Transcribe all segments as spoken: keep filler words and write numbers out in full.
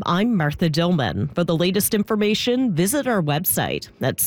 I'm Martha Dillman. For the latest information, visit our website at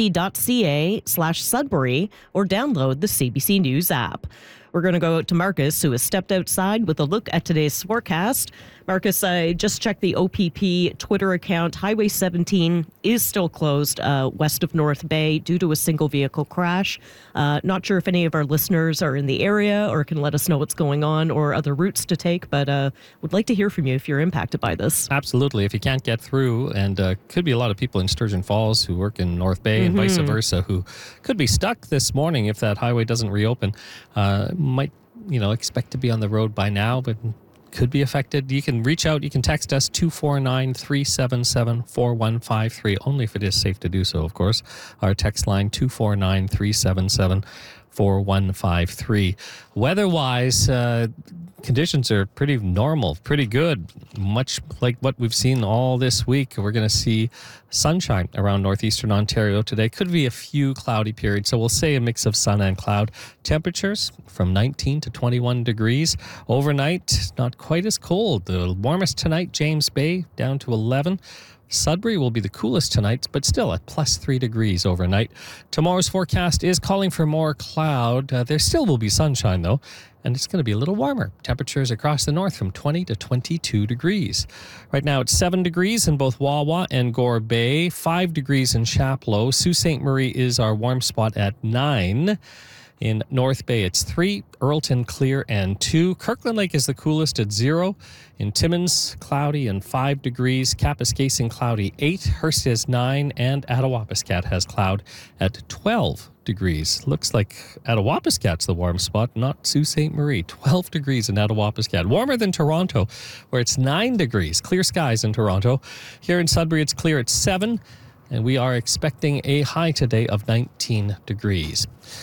cbc.ca slash Sudbury or download the C B C News app. We're going to go out to Marcus, who has stepped outside with a look at today's forecast. Marcus, I just checked the O P P Twitter account. Highway seventeen is still closed uh, west of North Bay due to a single vehicle crash. Uh, not sure if any of our listeners are in the area or can let us know what's going on or other routes to take, but uh, would like to hear from you if you're impacted by this. Absolutely. If you can't get through, and uh, could be a lot of people in Sturgeon Falls who work in North Bay mm-hmm. and vice versa who could be stuck this morning if that highway doesn't reopen. Uh, might, you know, expect to be on the road by now, but could be affected. You can reach out. You can text us two four nine, three seven seven, four one five three, only if it is safe to do so, of course. Our text line two four nine, three seven seven, four one five three. Weather-wise, uh, conditions are pretty normal, pretty good, much like what we've seen all this week. We're going to see sunshine around northeastern Ontario today. Could be a few cloudy periods, so we'll say a mix of sun and cloud. Temperatures from nineteen to twenty-one degrees. Overnight, not quite as cold. The warmest tonight, James Bay, down to eleven. Sudbury will be the coolest tonight, but still at plus three degrees overnight. Tomorrow's forecast is calling for more cloud. Uh, there still will be sunshine, though, and it's going to be a little warmer. Temperatures across the north from twenty to twenty-two degrees. Right now it's seven degrees in both Wawa and Gore Bay, five degrees in Chapleau. Sault Ste. Marie is our warm spot at nine. In North Bay, it's three. Earlton, clear, and two. Kirkland Lake is the coolest at zero. In Timmins, cloudy and five degrees. Kapuskasing, cloudy, eight. Hearst is nine. And Attawapiskat has cloud at twelve degrees. Looks like Attawapiskat's the warm spot, not Sault Ste. Marie. twelve degrees in Attawapiskat. Warmer than Toronto, where it's nine degrees. Clear skies in Toronto. Here in Sudbury, it's clear at seven. And we are expecting a high today of nineteen degrees.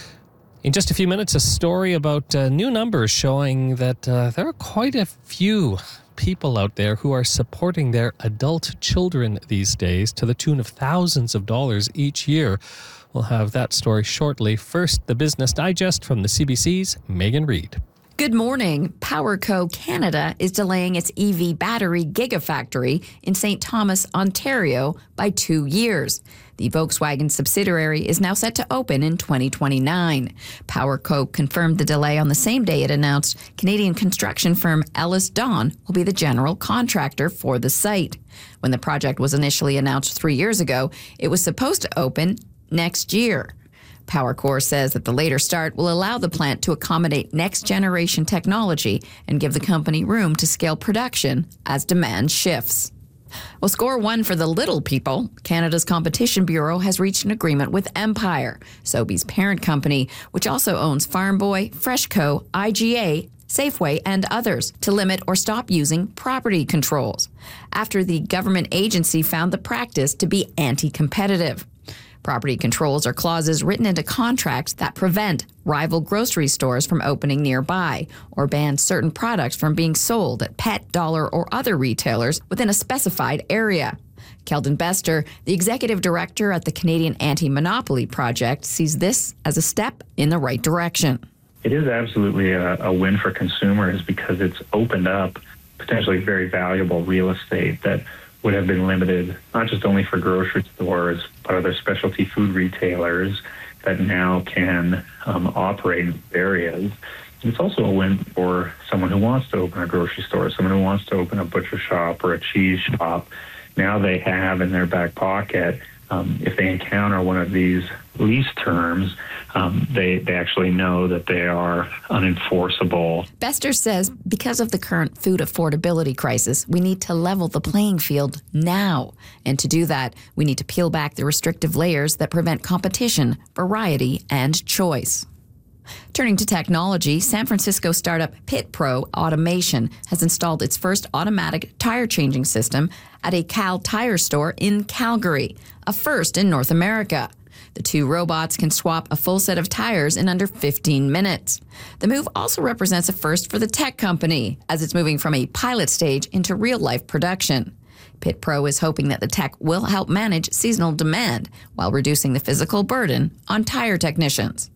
In just a few minutes, a story about uh, new numbers showing that uh, there are quite a few people out there who are supporting their adult children these days to the tune of thousands of dollars each year. We'll have that story shortly. First, the Business Digest from the C B C's Megan Reid. Good morning. PowerCo Canada is delaying its E V battery gigafactory in Saint Thomas, Ontario by two years. The Volkswagen subsidiary is now set to open in twenty twenty-nine. PowerCo confirmed the delay on the same day it announced Canadian construction firm Ellis Dawn will be the general contractor for the site. When the project was initially announced three years ago, it was supposed to open next year. PowerCo says that the later start will allow the plant to accommodate next-generation technology and give the company room to scale production as demand shifts. Well, score one for the little people. Canada's Competition Bureau has reached an agreement with Empire, Sobeys' parent company, which also owns Farm Boy, Freshco, I G A, Safeway, and others, to limit or stop using property controls, after the government agency found the practice to be anti-competitive. Property controls are clauses written into contracts that prevent rival grocery stores from opening nearby or ban certain products from being sold at pet, dollar, or other retailers within a specified area. Keldon Bester, the executive director at the Canadian Anti-Monopoly Project, sees this as a step in the right direction. It is absolutely a, a win for consumers because it's opened up potentially very valuable real estate that would have been limited, not just only for grocery stores, but other specialty food retailers that now can um, operate in areas. It's also a win for someone who wants to open a grocery store, someone who wants to open a butcher shop or a cheese shop. Now they have in their back pocket, um, if they encounter one of these lease terms, um, they, they actually know that they are unenforceable. Bester says because of the current food affordability crisis, we need to level the playing field now. And to do that, we need to peel back the restrictive layers that prevent competition, variety, and choice. Turning to technology, San Francisco startup PitPro Automation has installed its first automatic tire changing system at a Cal Tire store in Calgary, a first in North America. The two robots can swap a full set of tires in under fifteen minutes. The move also represents a first for the tech company, as it's moving from a pilot stage into real-life production. PitPro is hoping that the tech will help manage seasonal demand while reducing the physical burden on tire technicians.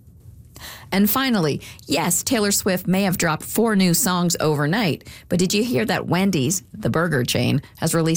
And finally, yes, Taylor Swift may have dropped four new songs overnight, but did you hear that Wendy's, the burger chain, has released